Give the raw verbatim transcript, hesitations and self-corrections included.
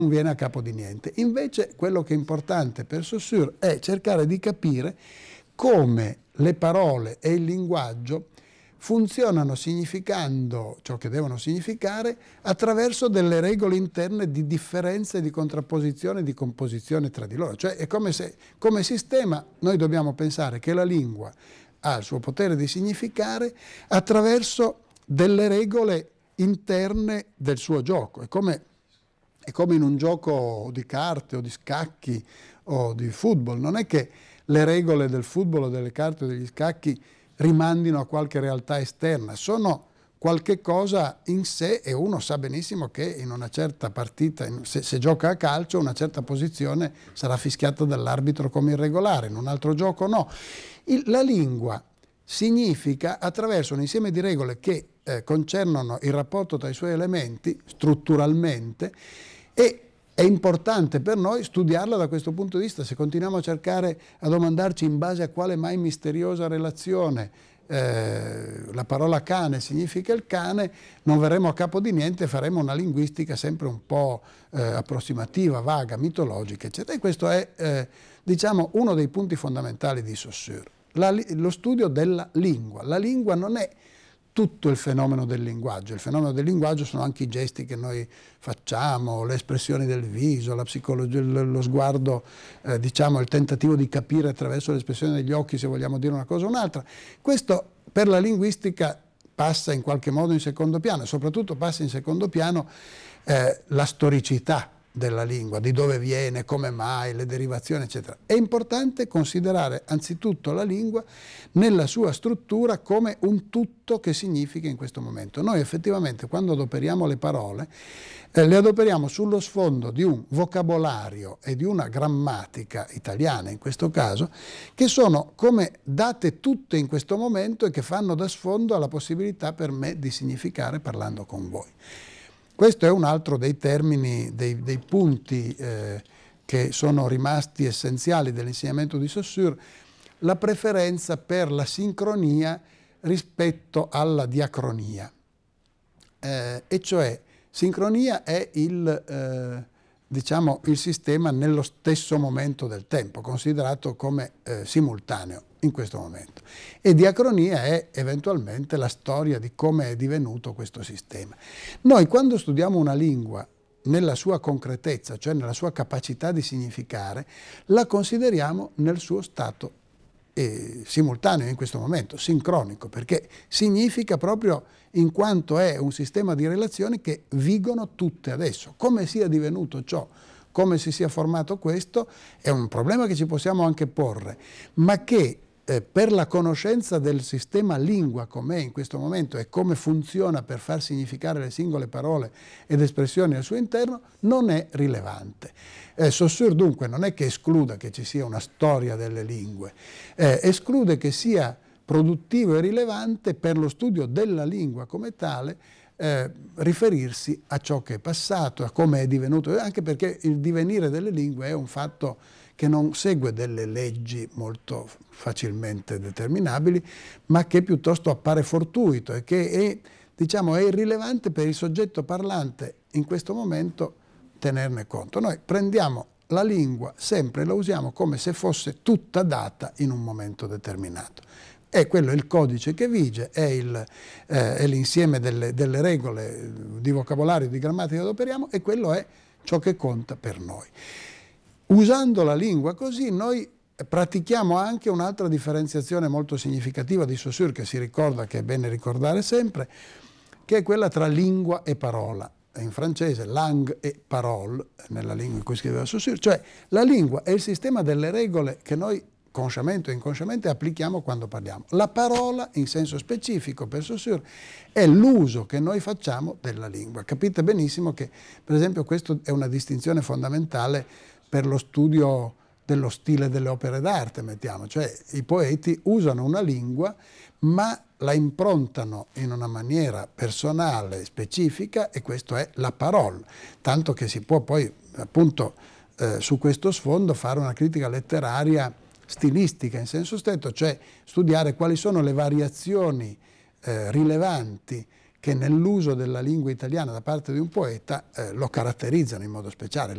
non viene a capo di niente. Invece quello che è importante per Saussure è cercare di capire come le parole e il linguaggio funzionano significando ciò che devono significare attraverso delle regole interne di differenza, di contrapposizione, di composizione tra di loro. Cioè è come se come sistema noi dobbiamo pensare che la lingua ha il suo potere di significare attraverso delle regole interne del suo gioco. È come, è come in un gioco di carte o di scacchi o di football. Non è che le regole del football o delle carte o degli scacchi rimandino a qualche realtà esterna, sono qualche cosa in sé e uno sa benissimo che in una certa partita, se, se gioca a calcio, una certa posizione sarà fischiata dall'arbitro come irregolare, in un altro gioco no. Il, la lingua significa attraverso un insieme di regole che eh, concernono il rapporto tra i suoi elementi strutturalmente, e è importante per noi studiarla da questo punto di vista. Se continuiamo a cercare a domandarci in base a quale mai misteriosa relazione eh, la parola cane significa il cane, non verremo a capo di niente, faremo una linguistica sempre un po' eh, approssimativa, vaga, mitologica, eccetera. E questo è eh, diciamo uno dei punti fondamentali di Saussure, la, lo studio della lingua. La lingua non è tutto il fenomeno del linguaggio. Il fenomeno del linguaggio sono anche i gesti che noi facciamo, le espressioni del viso, la psicologia, lo sguardo, eh, diciamo il tentativo di capire attraverso l'espressione degli occhi se vogliamo dire una cosa o un'altra. Questo per la linguistica passa in qualche modo in secondo piano, e soprattutto passa in secondo piano eh, la storicità della lingua, di dove viene, come mai, le derivazioni, eccetera. È importante considerare anzitutto la lingua nella sua struttura come un tutto che significa in questo momento. Noi effettivamente quando adoperiamo le parole, eh, le adoperiamo sullo sfondo di un vocabolario e di una grammatica italiana in questo caso, che sono come date tutte in questo momento e che fanno da sfondo alla possibilità per me di significare parlando con voi. Questo è un altro dei termini, dei, dei punti eh, che sono rimasti essenziali dell'insegnamento di Saussure, la preferenza per la sincronia rispetto alla diacronia. Eh, e cioè, sincronia è il, eh, diciamo, il sistema nello stesso momento del tempo, considerato come eh, simultaneo in questo momento. E diacronia è eventualmente la storia di come è divenuto questo sistema. Noi quando studiamo una lingua nella sua concretezza, cioè nella sua capacità di significare, la consideriamo nel suo stato eh, simultaneo in questo momento, sincronico, perché significa proprio in quanto è un sistema di relazioni che vigono tutte adesso. Come sia divenuto ciò, come si sia formato questo, è un problema che ci possiamo anche porre, ma che Eh, per la conoscenza del sistema lingua com'è in questo momento e come funziona per far significare le singole parole ed espressioni al suo interno, non è rilevante. Eh, Saussure dunque non è che escluda che ci sia una storia delle lingue, eh, esclude che sia produttivo e rilevante per lo studio della lingua come tale eh, riferirsi a ciò che è passato, a come è divenuto, anche perché il divenire delle lingue è un fatto che non segue delle leggi molto facilmente determinabili, ma che piuttosto appare fortuito e che è, diciamo, è irrilevante per il soggetto parlante in questo momento tenerne conto. Noi prendiamo la lingua sempre, la usiamo come se fosse tutta data in un momento determinato. E quello è il codice che vige, è, il, eh, è l'insieme delle, delle regole di vocabolario, di grammatica che adoperiamo, e quello è ciò che conta per noi. Usando la lingua così noi pratichiamo anche un'altra differenziazione molto significativa di Saussure, che si ricorda, che è bene ricordare sempre, che è quella tra lingua e parola. In francese langue e parole, nella lingua in cui scriveva Saussure, cioè la lingua è il sistema delle regole che noi consciamente o inconsciamente applichiamo quando parliamo. La parola, in senso specifico per Saussure, è l'uso che noi facciamo della lingua. Capite benissimo che, per esempio, questa è una distinzione fondamentale per lo studio dello stile delle opere d'arte, mettiamo, cioè i poeti usano una lingua ma la improntano in una maniera personale, specifica, e questo è la parole, tanto che si può poi appunto eh, su questo sfondo fare una critica letteraria stilistica in senso stretto, cioè studiare quali sono le variazioni eh, rilevanti che nell'uso della lingua italiana da parte di un poeta eh, lo caratterizzano in modo speciale.